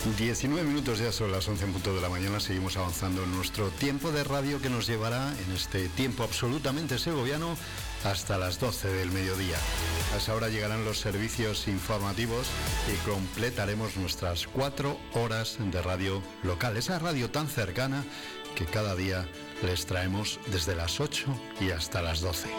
19 minutos, ya son las 11 en punto de la mañana. Seguimos avanzando en nuestro tiempo de radio, que nos llevará en este tiempo absolutamente segoviano hasta las 12 del mediodía. A esa hora llegarán los servicios informativos y completaremos nuestras 4 horas de radio local, esa radio tan cercana que cada día les traemos desde las 8 y hasta las 12.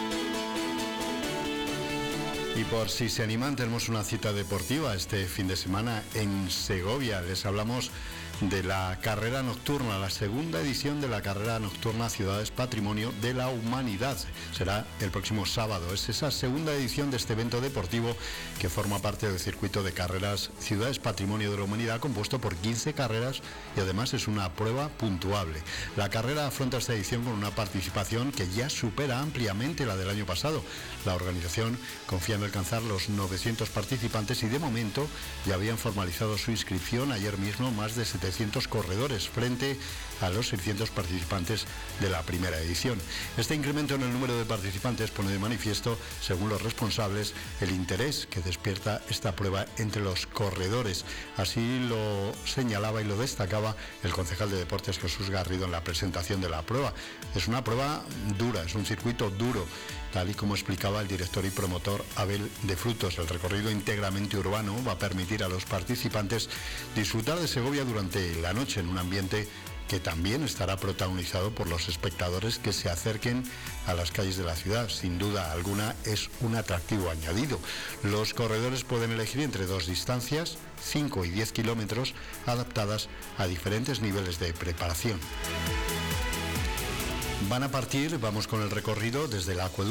Y por si se animan, tenemos una cita deportiva este fin de semana en Segovia. Les hablamos de la carrera nocturna, la segunda edición de la carrera nocturna Ciudades Patrimonio de la Humanidad. Será el próximo sábado. Es esa segunda edición de este evento deportivo que forma parte del circuito de carreras Ciudades Patrimonio de la Humanidad, compuesto por 15 carreras y además es una prueba puntuable. La carrera afronta esta edición con una participación que ya supera ampliamente la del año pasado. La organización confía en alcanzar los 900 participantes y de momento ya habían formalizado su inscripción ayer mismo más de 700 corredores frente a los 600 participantes de la primera edición. Este incremento en el número de participantes pone de manifiesto, según los responsables, el interés que despierta esta prueba entre los corredores. Así lo señalaba y lo destacaba el concejal de Deportes Jesús Garrido en la presentación de la prueba. Es una prueba dura, es un circuito duro, tal y como explicaba el director y promotor Abel de Frutos. El recorrido íntegramente urbano va a permitir a los participantes disfrutar de Segovia durante la noche en un ambiente que también estará protagonizado por los espectadores que se acerquen a las calles de la ciudad. Sin duda alguna es un atractivo añadido. Los corredores pueden elegir entre dos distancias, 5 y 10 kilómetros, adaptadas a diferentes niveles de preparación. Vamos con el recorrido desde el acueducto